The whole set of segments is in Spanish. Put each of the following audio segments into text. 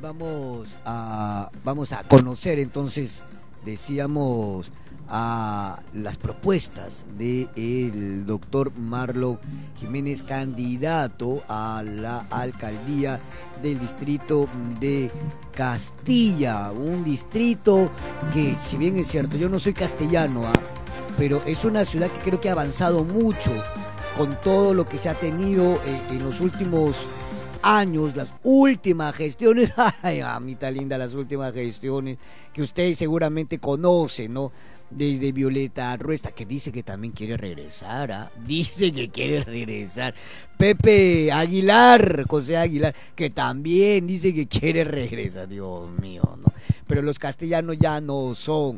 vamos a conocer entonces, decíamos, a las propuestas del doctor Marlon Jiménez, candidato a la alcaldía del distrito de Castilla, un distrito que, si bien es cierto, yo no soy castellano, pero es una ciudad que creo que ha avanzado mucho con todo lo que se ha tenido en los últimos años, las últimas gestiones. Ay, mamita linda, las últimas gestiones que ustedes seguramente conocen, ¿no? Desde Violeta Ruesta, que dice que también quiere regresar, dice que quiere regresar. Pepe Aguilar, José Aguilar, que también dice que quiere regresar. Dios mío, ¿no? Pero los castellanos ya no son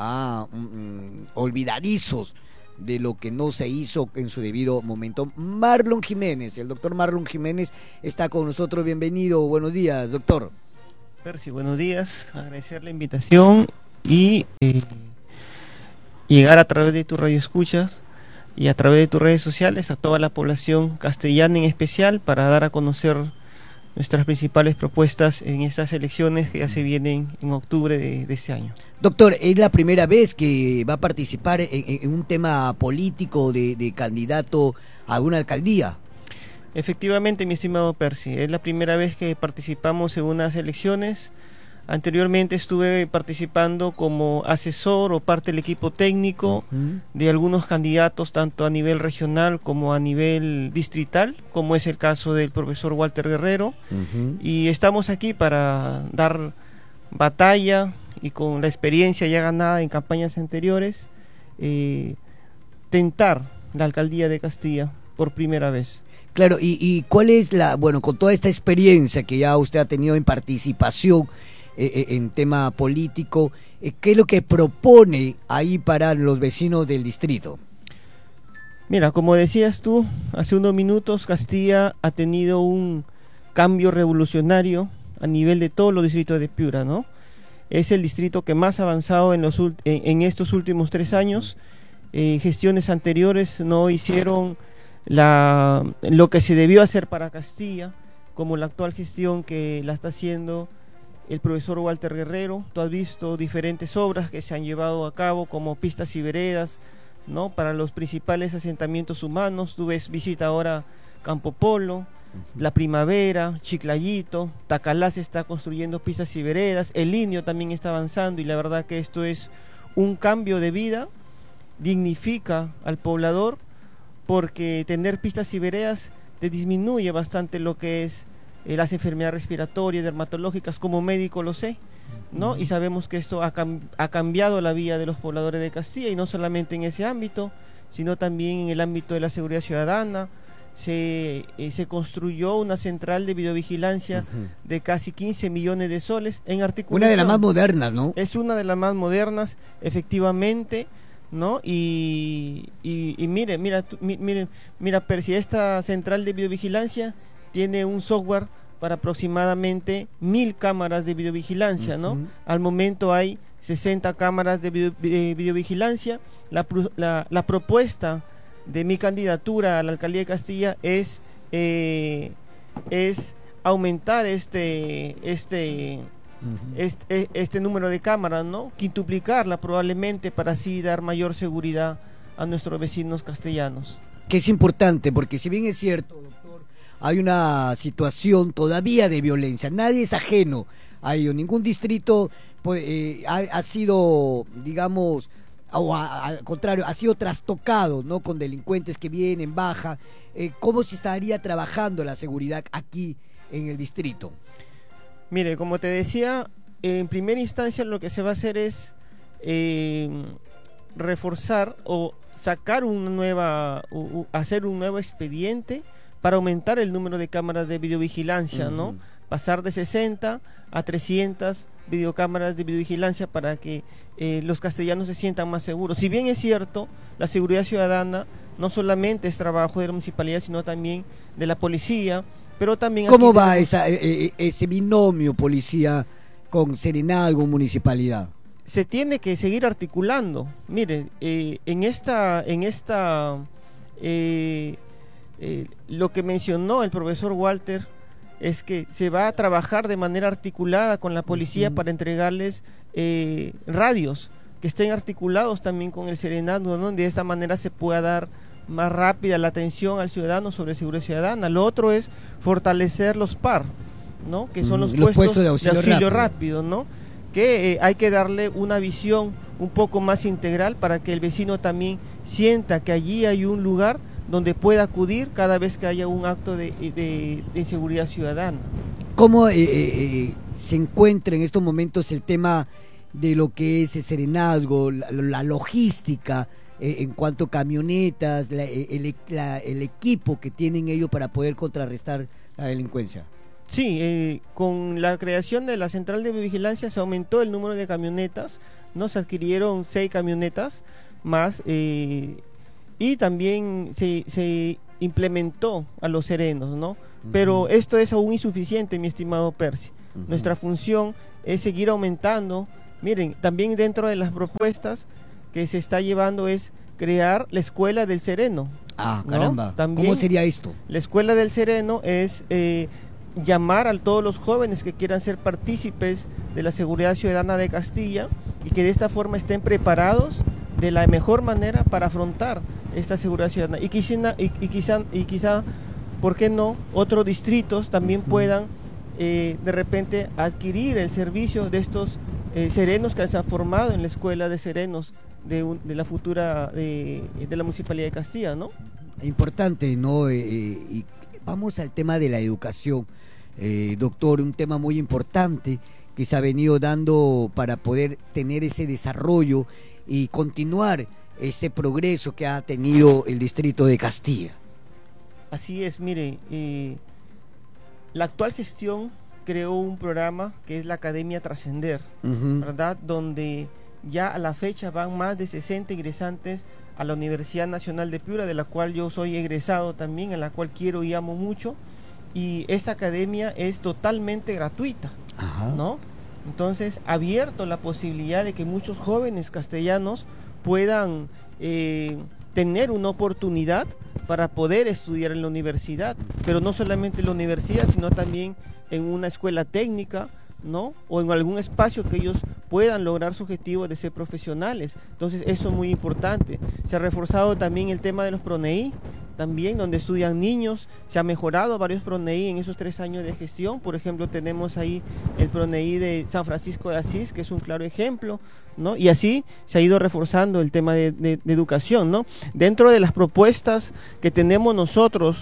olvidadizos de lo que no se hizo en su debido momento. Marlon Jiménez, el doctor Marlon Jiménez está con nosotros. Bienvenido, buenos días, doctor. Percy, buenos días, agradecer la invitación y llegar a través de tus radioescuchas y a través de tus redes sociales a toda la población castellana en especial, para dar a conocer nuestras principales propuestas en estas elecciones que ya se vienen en octubre de este año. Doctor, ¿es la primera vez que va a participar en un tema político de candidato a una alcaldía? Efectivamente, mi estimado Percy, es la primera vez que participamos en unas elecciones. Anteriormente estuve participando como asesor o parte del equipo técnico de algunos candidatos, tanto a nivel regional como a nivel distrital, como es el caso del profesor Walter Guerrero. Y estamos aquí para dar batalla y, con la experiencia ya ganada en campañas anteriores, tentar la alcaldía de Castilla por primera vez. Claro, y ¿cuál es con toda esta experiencia que ya usted ha tenido en participación en tema político, qué es lo que propone ahí para los vecinos del distrito? Mira, como decías tú hace unos minutos, Castilla ha tenido un cambio revolucionario a nivel de todos los distritos de Piura, ¿no? Es el distrito que más ha avanzado en estos últimos 3 años. Gestiones anteriores no hicieron lo que se debió hacer para Castilla, como la actual gestión que la está haciendo el profesor Walter Guerrero. Tú has visto diferentes obras que se han llevado a cabo, como pistas y veredas, ¿no?, para los principales asentamientos humanos. Tú visita ahora Campo Polo, La Primavera, Chiclayito, Tacalá se está construyendo pistas y veredas, El Indio también está avanzando, y la verdad que esto es un cambio de vida, dignifica al poblador, porque tener pistas y veredas te disminuye bastante lo que es las enfermedades respiratorias, dermatológicas. Como médico lo sé, ¿no? Y sabemos que esto ha cambiado la vida de los pobladores de Castilla, y no solamente en ese ámbito, sino también en el ámbito de la seguridad ciudadana. Se construyó una central de videovigilancia de casi 15 millones de soles en articulación. Una de las más modernas, ¿no? Es una de las más modernas, efectivamente, ¿no? Y mira, Percy, esta central de videovigilancia tiene un software para aproximadamente 1000 cámaras de videovigilancia, ¿no? Al momento hay 60 cámaras de videovigilancia. La propuesta de mi candidatura a la alcaldía de Castilla es aumentar este número de cámaras, ¿no? Quintuplicarla probablemente, para así dar mayor seguridad a nuestros vecinos castellanos. Que es importante, porque si bien es cierto, doctor, hay una situación todavía de violencia, nadie es ajeno a ello, ningún distrito ha sido, digamos, o al contrario, ha sido trastocado, ¿no?, con delincuentes que vienen, bajan. ¿Cómo se estaría trabajando la seguridad aquí en el distrito? Mire, como te decía, en primera instancia lo que se va a hacer es reforzar o sacar hacer un nuevo expediente para aumentar el número de cámaras de videovigilancia, ¿no? Pasar de 60 a 300 videocámaras de videovigilancia, para que los castellanos se sientan más seguros. Si bien es cierto, la seguridad ciudadana no solamente es trabajo de la municipalidad, sino también de la policía, pero también... ¿Cómo va ese binomio policía con Serenazgo, municipalidad? Se tiene que seguir articulando. Mire, lo que mencionó el profesor Walter es que se va a trabajar de manera articulada con la policía para entregarles radios que estén articulados también con el Serenazgo, ¿no? De esta manera se pueda dar más rápida la atención al ciudadano sobre seguridad ciudadana. Lo otro es fortalecer los PAR, ¿no? Que son los puestos de auxilio rápido, ¿no? Que hay que darle una visión un poco más integral para que el vecino también sienta que allí hay un lugar donde pueda acudir cada vez que haya un acto de inseguridad ciudadana. ¿Cómo se encuentra en estos momentos el tema de lo que es el serenazgo, la logística, en cuanto a camionetas, el equipo que tienen ellos para poder contrarrestar la delincuencia? Sí, con la creación de la central de vigilancia se aumentó el número de camionetas, ¿no? Se adquirieron 6 camionetas más, y también se implementó a los serenos, ¿no? Pero esto es aún insuficiente, mi estimado Percy. Nuestra función es seguir aumentando. Miren, también dentro de las propuestas que se está llevando es crear la escuela del sereno. Ah, caramba. ¿No? También, ¿cómo sería esto? La escuela del sereno es llamar a todos los jóvenes que quieran ser partícipes de la seguridad ciudadana de Castilla y que de esta forma estén preparados de la mejor manera para afrontar esta seguridad ciudadana. Y quizá, ¿por qué no?, otros distritos también puedan de repente adquirir el servicio de estos serenos que se han formado en la escuela de serenos de la futura de la Municipalidad de Castilla, ¿no? Importante, ¿no? Y vamos al tema de la educación, doctor, un tema muy importante que se ha venido dando para poder tener ese desarrollo y continuar ese progreso que ha tenido el distrito de Castilla. Así es, mire, la actual gestión creó un programa que es la Academia Trascender, ¿verdad? Donde ya a la fecha van más de 60 ingresantes a la Universidad Nacional de Piura, de la cual yo soy egresado también, en la cual quiero y amo mucho, y esta academia es totalmente gratuita, ¿no? Entonces, abierto la posibilidad de que muchos jóvenes castellanos puedan tener una oportunidad para poder estudiar en la universidad, pero no solamente en la universidad, sino también en una escuela técnica, ¿no? O en algún espacio que ellos puedan lograr su objetivo de ser profesionales. Entonces eso es muy importante. Se ha reforzado también el tema de los PRONEI, también donde estudian niños. Se ha mejorado varios PRONEI en esos 3 años de gestión. Por ejemplo, tenemos ahí el PRONEI de San Francisco de Asís, que es un claro ejemplo, ¿no? Y así se ha ido reforzando el tema de educación, ¿no? Dentro de las propuestas que tenemos nosotros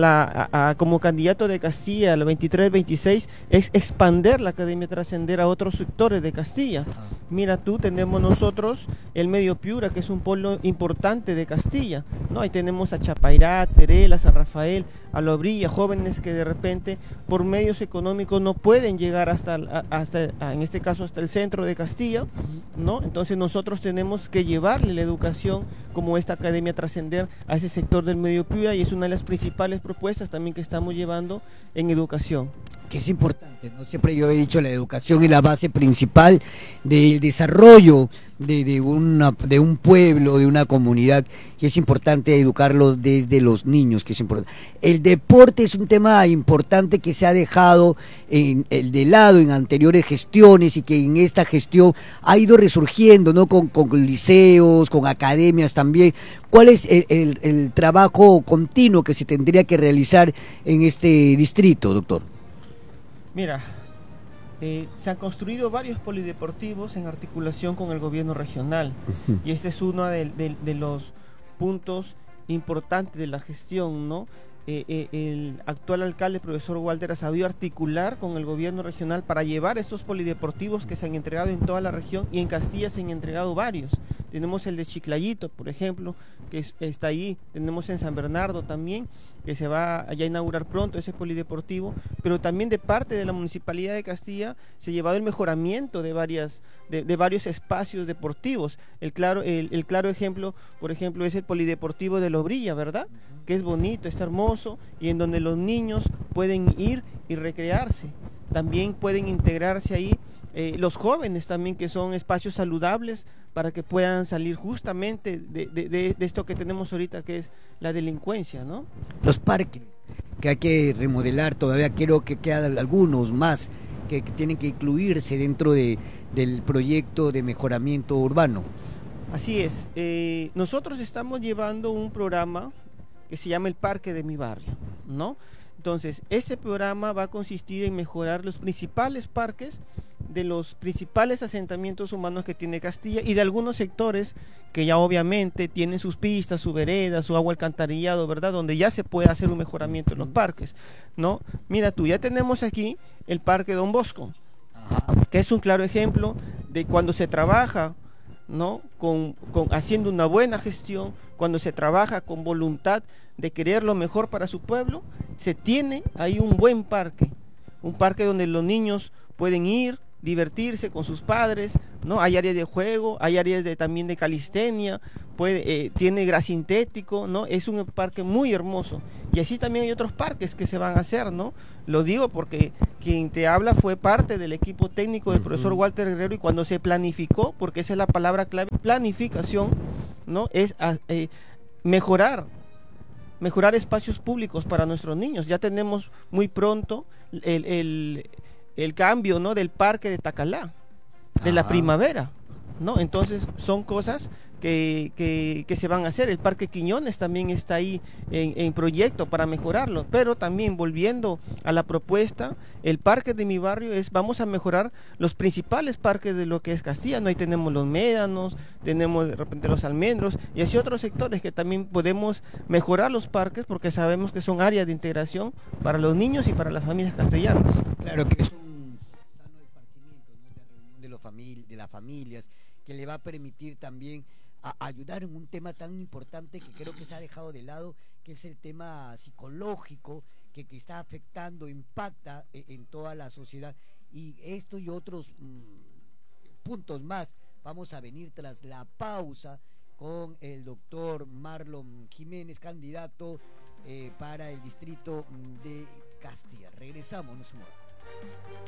como candidato de Castilla al 23-26 es expandir la Academia Trascender a otros sectores de Castilla. Mira tú, tenemos nosotros el Medio Piura, que es un polo importante de Castilla, ¿no? Ahí tenemos a Chapairá, Terela, San Rafael, a Lobrilla, jóvenes que de repente por medios económicos no pueden llegar hasta en este caso hasta el centro de Castilla, ¿no? Entonces nosotros tenemos que llevarle la educación como esta Academia Trascender a ese sector del Medio Piura, y es una de las principales propuestas también que estamos llevando en educación. Que es importante, ¿no? Siempre yo he dicho, la educación es la base principal del desarrollo de un pueblo, de una comunidad, y es importante educarlos desde los niños, que es importante. El deporte es un tema importante que se ha dejado de lado en anteriores gestiones y que en esta gestión ha ido resurgiendo, ¿no? Con liceos, con academias también. ¿Cuál es el trabajo continuo que se tendría que realizar en este distrito, doctor? Mira, se han construido varios polideportivos en articulación con el gobierno regional, y este es uno de los puntos importantes de la gestión, ¿no? El actual alcalde, profesor Walter, ha sabido articular con el gobierno regional para llevar estos polideportivos que se han entregado en toda la región, y en Castilla se han entregado varios. Tenemos el de Chiclayito, por ejemplo, que está ahí. Tenemos en San Bernardo también, que se va a inaugurar pronto ese polideportivo, pero también de parte de la Municipalidad de Castilla se ha llevado el mejoramiento de varios espacios deportivos. El claro ejemplo, por ejemplo, es el polideportivo de Lobrilla, ¿verdad? Que es bonito, está hermoso, y en donde los niños pueden ir y recrearse. También pueden integrarse ahí los jóvenes también, que son espacios saludables para que puedan salir justamente de esto que tenemos ahorita, que es la delincuencia, ¿no? Los parques. que hay que remodelar todavía. Creo que quedan algunos más que tienen que incluirse dentro del proyecto de mejoramiento urbano. Así es. Nosotros estamos llevando un programa que se llama El Parque de mi Barrio, ¿no? Entonces, este programa va a consistir en mejorar los principales parques de los principales asentamientos humanos que tiene Castilla y de algunos sectores que ya obviamente tienen sus pistas, su vereda, su agua alcantarillado, ¿verdad? Donde ya se puede hacer un mejoramiento en los parques, ¿no? Mira tú, ya tenemos aquí el Parque Don Bosco, que es un claro ejemplo de cuando se trabaja, ¿no? Con haciendo una buena gestión, cuando se trabaja con voluntad de querer lo mejor para su pueblo, se tiene ahí un buen parque, un parque donde los niños pueden ir, divertirse con sus padres, ¿no? Hay áreas de juego, hay áreas también de calistenia, tiene gras sintético, ¿no? Es un parque muy hermoso. Y así también hay otros parques que se van a hacer, ¿no? Lo digo porque quien te habla fue parte del equipo técnico del profesor Walter Guerrero, y cuando se planificó, porque esa es la palabra clave, planificación, ¿no? Es mejorar espacios públicos para nuestros niños. Ya tenemos muy pronto el cambio, ¿no? Del parque de Tacalá, de la primavera, ¿no? Entonces son cosas que se van a hacer. El Parque Quiñones también está ahí en proyecto para mejorarlo, pero también volviendo a la propuesta, el Parque de mi Barrio vamos a mejorar los principales parques de lo que es Castilla, ¿no? Ahí tenemos los médanos, tenemos de repente los almendros y así otros sectores que también podemos mejorar los parques, porque sabemos que son áreas de integración para los niños y para las familias castellanas. Claro que es un sano esparcimiento, ¿no? De reunión de las familias, que le va a permitir también a ayudar en un tema tan importante que creo que se ha dejado de lado, que es el tema psicológico que está afectando, impacta en toda la sociedad. Y esto y otros puntos más vamos a venir tras la pausa con el doctor Marlon Jiménez, candidato para el distrito de Castilla. Regresamos, no se muevan.